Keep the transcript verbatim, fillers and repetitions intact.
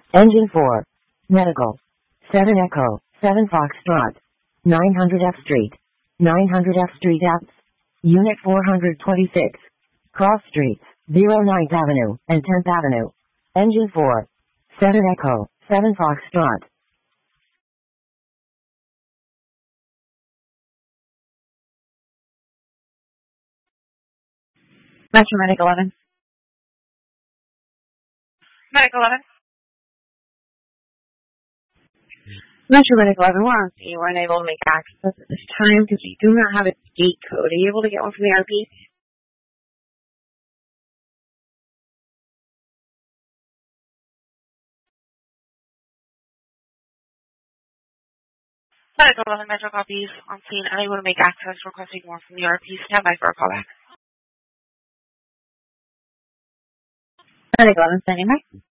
Engine four. Medical. seven Echo, seven Foxtrot. nine hundred F Street. nine hundred F Street Apps. Unit four hundred twenty-six. Cross Streets, ninth Avenue and tenth Avenue. Engine four. seven Echo, seven Foxtrot. Metro Medic eleven. Medic eleven. Metro Medic eleven, we're on scene. We're unable to make access at this time because we do not have a gate code. Are you able to get one from the R P? Medic eleven, Metro copies on scene. Unable to make access. Requesting one from the R P. Stand by for a callback. Medic eleven, standing by.